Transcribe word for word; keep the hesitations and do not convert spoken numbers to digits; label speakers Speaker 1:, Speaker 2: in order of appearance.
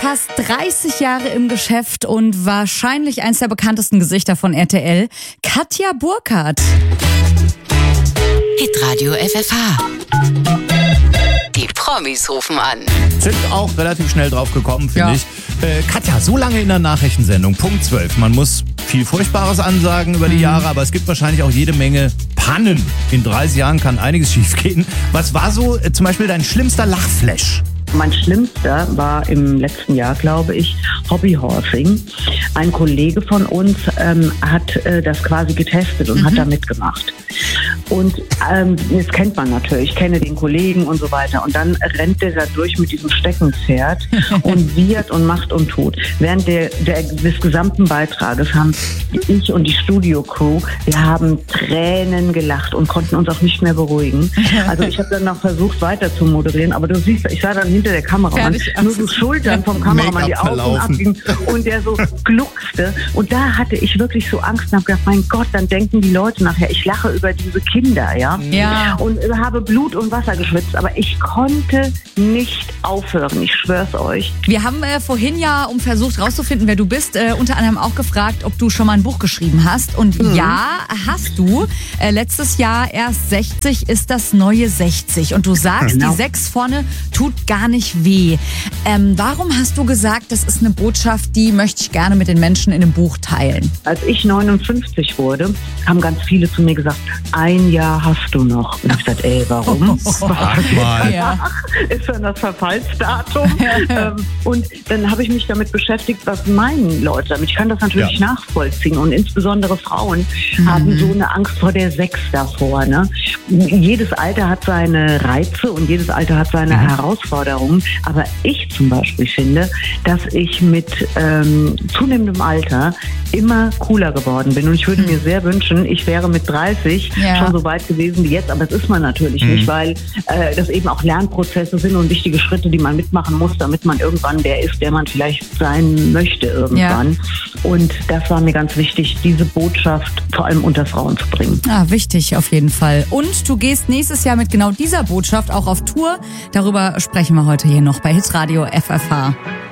Speaker 1: fast dreißig Jahre im Geschäft und wahrscheinlich eins der bekanntesten Gesichter von R T L, Katja Burkhardt.
Speaker 2: Hitradio F F H. Die Promis rufen an.
Speaker 3: Sind auch relativ schnell drauf gekommen, finde
Speaker 1: Ja.
Speaker 3: ich. Äh, Katja, so lange in der Nachrichtensendung, Punkt zwölf. Man muss viel Furchtbares ansagen über die Jahre, aber es gibt wahrscheinlich auch jede Menge Pannen. In dreißig Jahren kann einiges schiefgehen. Was war so äh, zum Beispiel dein schlimmster Lachflash?
Speaker 4: Mein schlimmster war im letzten Jahr, glaube ich, Hobbyhorsing. Ein Kollege von uns ähm, hat äh, das quasi getestet und mhm. hat da mitgemacht. Und ähm, das kennt man natürlich, ich kenne den Kollegen und so weiter. Und dann rennt der da durch mit diesem Steckenpferd und wiehert und macht und tut. Während der, der, des gesamten Beitrages haben ich und die Studio-Crew, wir haben Tränen gelacht und konnten uns auch nicht mehr beruhigen. Also ich habe dann noch versucht weiter zu moderieren, aber du siehst, ich sah dann hinter der Kameramann, nur so Schultern vom Kameramann, die Augen abgingen und der so gluckste. Und da hatte ich wirklich so Angst und habe gedacht, mein Gott, dann denken die Leute nachher, ich lache über diese Kinder, ja?
Speaker 1: Ja.
Speaker 4: Und habe Blut und Wasser geschwitzt, aber ich konnte nicht aufhören, ich schwör's euch.
Speaker 1: Wir haben äh, vorhin ja, um versucht rauszufinden, wer du bist, äh, unter anderem auch gefragt, ob du schon mal ein Buch geschrieben hast. Und mhm. ja, hast du. Äh, letztes Jahr erst sechzig ist das neue sechzig. Und du sagst,
Speaker 4: genau.
Speaker 1: die sechs vorne tut gar nicht weh. Ähm, warum hast du gesagt, das ist eine Botschaft, die möchte ich gerne mit den Menschen in dem Buch teilen?
Speaker 4: Als ich neunundfünfzig wurde, haben ganz viele zu mir gesagt, ein Jahr hast du noch. Und ich gesagt, ey, warum?
Speaker 3: Sag mal.
Speaker 1: Ja.
Speaker 4: Ist dann das Verfallsdatum? ähm, und dann habe ich mich damit beschäftigt, was meinen Leute damit. Ich kann das natürlich
Speaker 3: Ja.
Speaker 4: nachvollziehen. Und insbesondere Frauen
Speaker 1: Mhm.
Speaker 4: haben so eine Angst vor der Sechs davor. Ne? Jedes Alter hat seine Reize und jedes Alter hat seine
Speaker 3: Mhm.
Speaker 4: Herausforderungen. Aber ich zum Beispiel finde, dass ich mit ähm, zunehmendem Alter immer cooler geworden bin. Und ich würde mir sehr wünschen, ich wäre mit dreißig
Speaker 1: Ja.
Speaker 4: schon so weit gewesen wie jetzt. Aber das ist man natürlich
Speaker 3: Mhm.
Speaker 4: nicht, weil äh, das eben auch Lernprozesse sind und wichtige Schritte, die man mitmachen muss, damit man irgendwann der ist, der man vielleicht sein möchte irgendwann. Ja. Und das war mir ganz wichtig, diese Botschaft vor allem unter Frauen zu bringen.
Speaker 1: Ah, wichtig auf jeden Fall. Und du gehst nächstes Jahr mit genau dieser Botschaft auch auf Tour. Darüber sprechen wir heute hier noch bei Hitradio F F H.